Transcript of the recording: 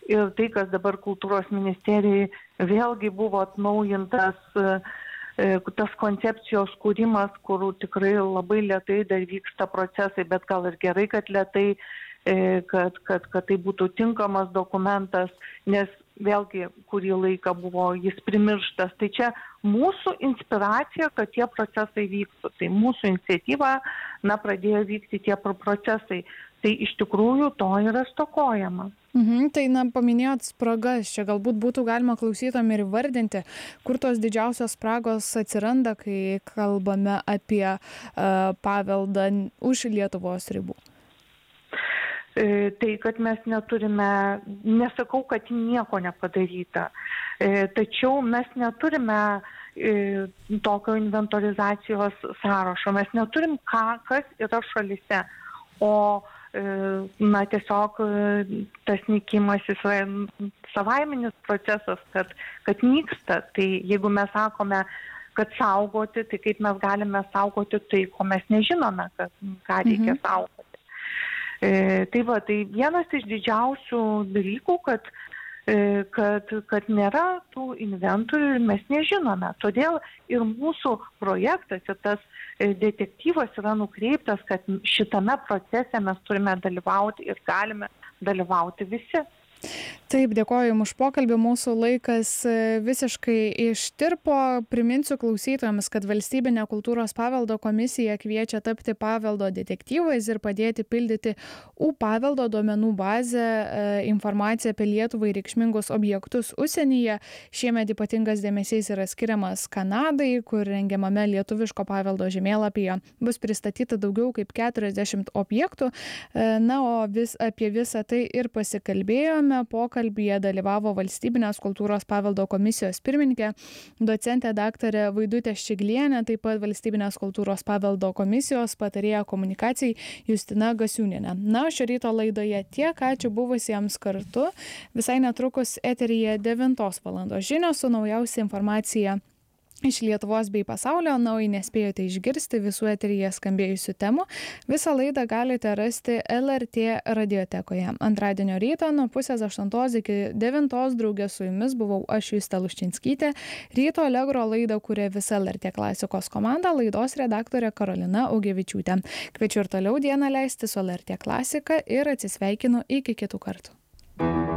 ir tai, kas dabar kultūros ministerijai vėlgi buvo atnaujintas tas koncepcijos kūrimas, kur tikrai labai lėtai dar vyksta procesai, bet gal ir gerai, kad lėtai, kad tai būtų tinkamas dokumentas, nes vėlgi kurį laiką buvo jis primirštas. Tai čia mūsų inspiracija, kad tie procesai vyktų. Tai mūsų iniciatyva, pradėjo vykti tie procesai. Tai iš tikrųjų to yra stokojama. Tai paminėjot spragas, čia galbūt būtų galima klausytojam ir įvardinti, kur tos didžiausios spragos atsiranda, kai kalbame apie paveldą už Lietuvos ribų. Tai, kad mes neturime, nesakau, kad nieko nepadaryta, tačiau mes neturime tokio inventorizacijos sąrašo, mes neturim kas yra šalyse, o tiesiog tas nykimas jis yra savaiminis procesas, kad nyksta. Tai jeigu mes sakome, kad saugoti, tai kaip mes galime saugoti tai, ko mes nežinome, ką reikia saugoti. Tai vienas iš didžiausių dalykų, kad nėra tų inventorių ir mes nežinome. Todėl ir mūsų projektas ir tas detektyvas yra nukreiptas, kad šitame procese mes turime dalyvauti ir galime dalyvauti visi. Taip, dėkoju Jums už pokalbį, mūsų laikas visiškai ištirpo. Priminsiu klausytojams, kad Valstybinė kultūros paveldo komisija kviečia tapti paveldo detektyvais ir padėti pildyti paveldo duomenų bazę informaciją apie Lietuvai reikšmingus objektus užsienyje. Šiemet ypatingas dėmesys yra skiriamas Kanadai, kur rengiamame lietuviško paveldo žemėlapyje bus pristatyta daugiau kaip 40 objektų. O apie visą tai ir pasikalbėjome. Pokalbyje dalyvavo Valstybinės kultūros paveldo komisijos pirmininkė, docentė daktarė Vaidutė Ščiglienė, taip pat Valstybinės kultūros paveldo komisijos patarėja komunikacijai Justina Gasiūnienė. Šio ryto laidoje tiek, ačiū buvusiems kartu. Visai netrukus eteryje 9 valandos žinios su naujausia informacija iš Lietuvos bei pasaulio. Jei nespėjote išgirsti visų eteryje skambėjusių temų, visą laidą galite rasti LRT radiotekoje. Antradienio ryto nuo 7:30 iki 9:00 drauge su jumis buvau aš, Justė Luščinskytė. Ryto Allegro laidą kuria visa LRT klasikos komanda, laidos redaktorė Karolina Augevičiūtė. Kviečiu ir toliau dieną leisti su LRT klasika ir atsisveikinu iki kitų kartų.